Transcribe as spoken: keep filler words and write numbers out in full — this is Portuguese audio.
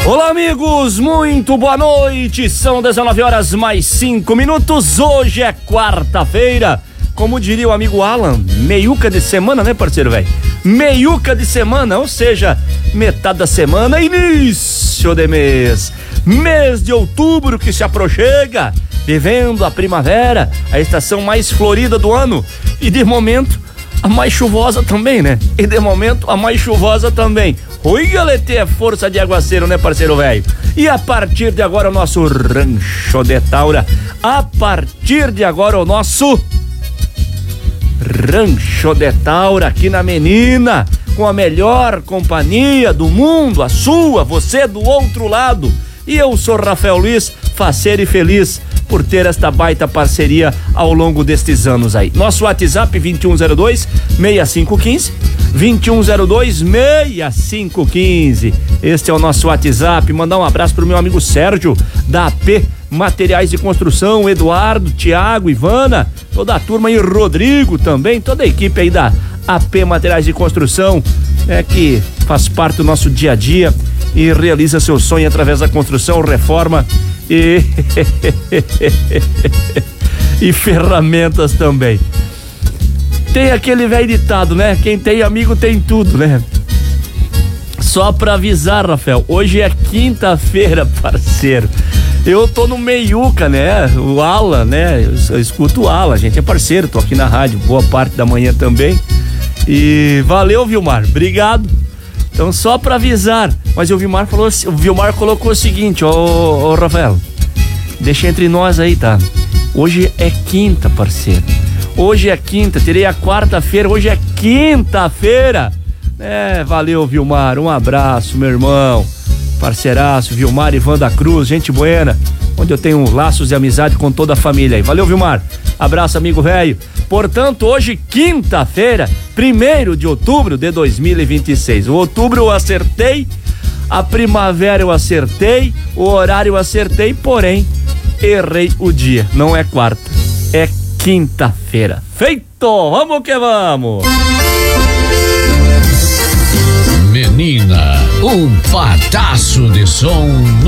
Olá, amigos, muito boa noite. São dezenove horas mais cinco minutos. Hoje é quarta-feira. Como diria o amigo Alan, meiuca de semana, né, parceiro velho? Meiuca de semana, ou seja, metade da semana, início de mês. Mês de outubro que se aproxima, vivendo a primavera, a estação mais florida do ano. E de momento, a mais chuvosa também, né? E de momento, a mais chuvosa também. Oi, galete, é força de aguaceiro, né, parceiro velho? E a partir de agora, o nosso Rancho de Taura. A partir de agora, o nosso Rancho de Taura aqui na Menina, com a melhor companhia do mundo, a sua, você do outro lado. E eu sou Rafael Luiz, faceiro e feliz por ter esta baita parceria ao longo destes anos aí. Nosso WhatsApp vinte e um zero dois, seis cinco um cinco, vinte e um zero dois, seis cinco um cinco. Este é o nosso WhatsApp. Mandar um abraço pro meu amigo Sérgio da A P Materiais de Construção, Eduardo, Tiago, Ivana, toda a turma e Rodrigo também, toda a equipe aí da A P Materiais de Construção, é que faz parte do nosso dia a dia e realiza seu sonho através da construção, reforma e e ferramentas também. Tem aquele velho ditado, né? Quem tem amigo tem tudo, né? Só pra avisar, Rafael, hoje é quinta-feira, parceiro. Eu tô no meiuca, né? O Ala, né? Eu, eu escuto o Ala, a gente é parceiro, tô aqui na rádio boa parte da manhã também. E valeu, Vilmar, obrigado. Então, só pra avisar, mas o Vilmar falou, o Vilmar colocou o seguinte, ó, ó, Rafael, deixa entre nós aí, tá? Hoje é quinta, parceiro. Hoje é quinta, terei a quarta-feira, hoje é quinta-feira. É, valeu, Vilmar, um abraço, meu irmão, parceiraço, Vilmar Ivan da Cruz, gente buena, onde eu tenho laços de amizade com toda a família aí. Valeu, Vilmar, abraço, amigo velho. Portanto, hoje, quinta-feira, primeiro de outubro de dois mil e vinte e seis. O outubro eu acertei, a primavera eu acertei, o horário eu acertei, porém, errei o dia. Não é quarta, é quinta-feira. Feito! Vamos que vamos! Menina, um pataço de som no